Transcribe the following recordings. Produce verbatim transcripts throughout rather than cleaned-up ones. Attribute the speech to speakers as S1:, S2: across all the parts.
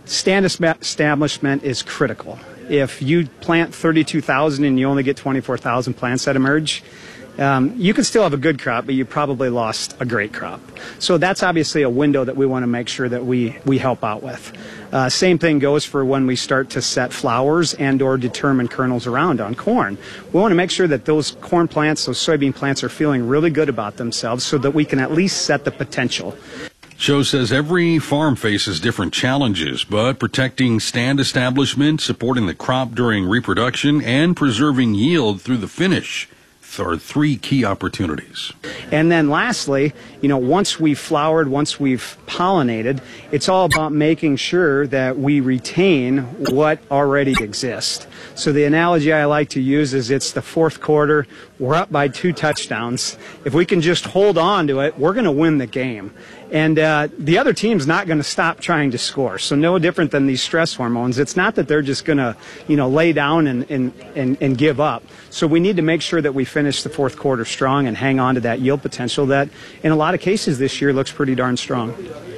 S1: stand establishment is critical. If you plant thirty-two thousand and you only get twenty-four thousand plants that emerge, um, you can still have a good crop, but you probably lost a great crop. So that's obviously a window that we want to make sure that we, we help out with. Uh, same thing goes for when we start to set flowers and or determine kernels around on corn. We want to make sure that those corn plants, those soybean plants are feeling really good about themselves so that we can at least set the potential.
S2: Show says every farm faces different challenges, but protecting stand establishment, supporting the crop during reproduction, and preserving yield through the finish are three key opportunities.
S1: And then lastly, you know, once we've flowered, once we've pollinated, it's all about making sure that we retain what already exists. So the analogy I like to use is it's the fourth quarter, we're up by two touchdowns. If we can just hold on to it, we're going to win the game. And uh, the other team's not going to stop trying to score. So no different than these stress hormones. It's not that they're just going to, you know, lay down and, and, and, and give up. So we need to make sure that we finish the fourth quarter strong and hang on to that yield potential that in a lot of cases this year looks pretty darn strong.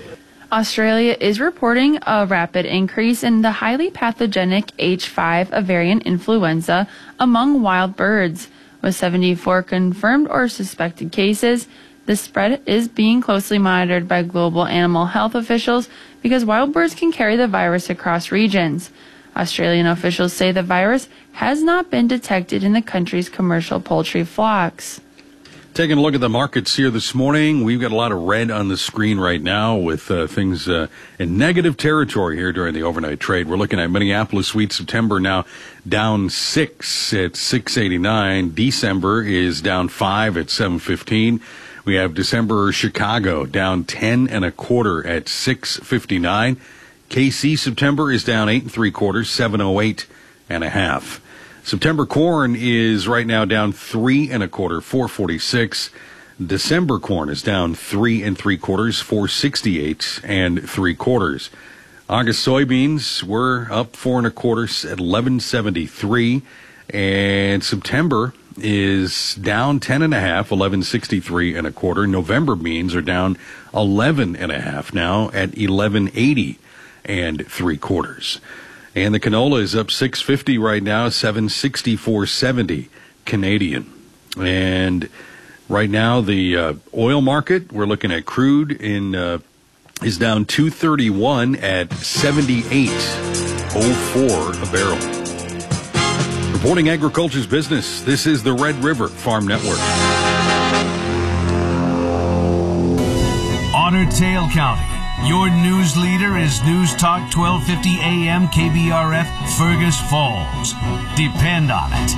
S3: Australia is reporting a rapid increase in the highly pathogenic H five avian influenza among wild birds. With seventy-four confirmed or suspected cases, the spread is being closely monitored by global animal health officials because wild birds can carry the virus across regions. Australian officials say the virus has not been detected in the country's commercial poultry flocks.
S2: Taking a look at the markets here this morning, we've got a lot of red on the screen right now with uh, things uh, in negative territory here during the overnight trade. We're looking at Minneapolis wheat September now down six at six eighty-nine. December is down five at seven fifteen. We have December Chicago down ten and a quarter at six fifty-nine. K C September is down eight and three quarters, seven oh eight and a half. September corn is right now down three and a quarter, four forty-six. December corn is down three and three quarters, four sixty-eight and three quarters. August soybeans were up four and a quarter, eleven seventy-three, and September is down ten and a half, eleven sixty-three and a quarter. November beans are down eleven and a half now at eleven eighty and three quarters. And the canola is up six fifty right now, seven sixty-four seventy Canadian. And right now the uh, oil market, we're looking at crude in uh, is down two thirty-one at seventy-eight oh four a barrel. Reporting agriculture's business, this is the Red River Farm Network.
S4: Otter Tail County. Your news leader is News Talk twelve fifty A M K B R F Fergus Falls. Depend on it.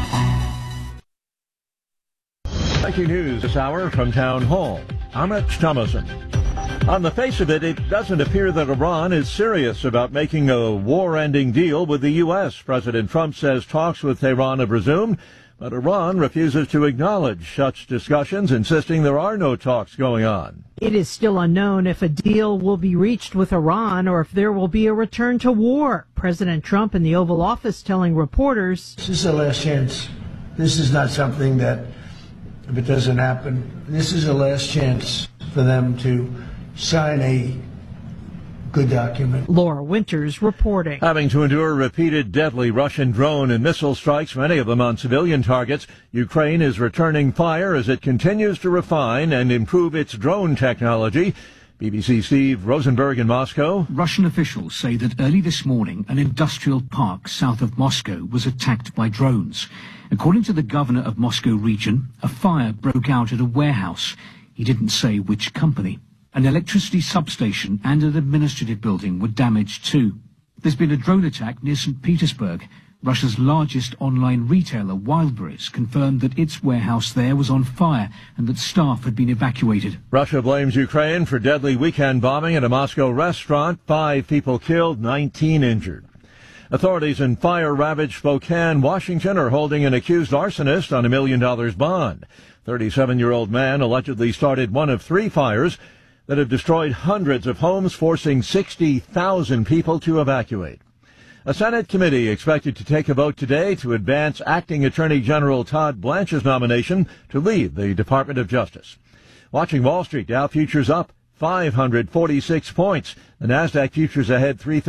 S5: Breaking news this hour from Town Hall. I'm Rich Thomason. On the face of it, it doesn't appear that Iran is serious about making a war-ending deal with the U S. President Trump says talks with Tehran have resumed, but Iran refuses to acknowledge such discussions, insisting there are no talks going on.
S6: It is still unknown if a deal will be reached with Iran or if there will be a return to war. President Trump in the Oval Office telling reporters,
S7: "This is the last chance. This is not something that, if it doesn't happen, this is the last chance for them to sign a good document."
S6: Laura Winters reporting.
S5: Having to endure repeated deadly Russian drone and missile strikes, many of them on civilian targets, Ukraine is returning fire as it continues to refine and improve its drone technology. B B C Steve Rosenberg in Moscow.
S8: Russian officials say that early this morning, an industrial park south of Moscow was attacked by drones. According to the governor of Moscow region, a fire broke out at a warehouse. He didn't say which company. An electricity substation and an administrative building were damaged too. There's been a drone attack near Saint Petersburg. Russia's largest online retailer, Wildberries, confirmed that its warehouse there was on fire and that staff had been evacuated.
S5: Russia blames Ukraine for deadly weekend bombing at a Moscow restaurant. Five people killed, nineteen injured. Authorities in fire-ravaged Spokane, Washington, are holding an accused arsonist on a million dollars bond. thirty-seven-year-old man allegedly started one of three fires that have destroyed hundreds of homes, forcing sixty thousand people to evacuate. A Senate committee expected to take a vote today to advance Acting Attorney General Todd Blanche's nomination to lead the Department of Justice. Watching Wall Street, Dow futures up five hundred forty-six points. The NASDAQ futures ahead three